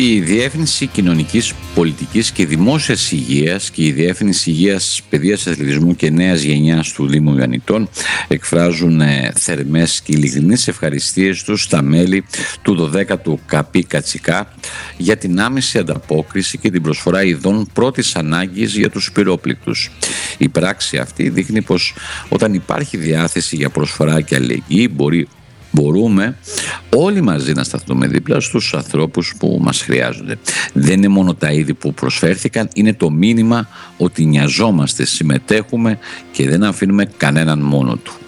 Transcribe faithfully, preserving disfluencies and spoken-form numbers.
Η Διεύθυνση Κοινωνικής Πολιτικής και Δημόσιας Υγείας και η Διεύθυνση Υγείας, Παιδείας, Αθλητισμού και Νέας Γενιάς του Δήμου Ιωαννιτών εκφράζουν θερμές και ειλικρινείς ευχαριστίες τους στα μέλη του δωδέκατου ΚΑΠΗ Κατσικά για την άμεση ανταπόκριση και την προσφορά ειδών πρώτης ανάγκης για τους πυρόπληκτους. Η πράξη αυτή δείχνει πως όταν υπάρχει διάθεση για προσφορά και αλληλεγγύη μπορεί Μπορούμε όλοι μαζί να σταθούμε δίπλα στους ανθρώπους που μας χρειάζονται. Δεν είναι μόνο τα είδη που προσφέρθηκαν, είναι το μήνυμα ότι νοιαζόμαστε, συμμετέχουμε και δεν αφήνουμε κανέναν μόνο του.